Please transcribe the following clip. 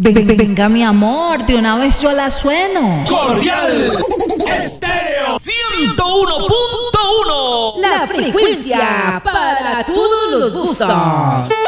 Venga, mi amor, de una vez yo la sueno. Cordial Estéreo 101.1. La frecuencia para todos los gustos.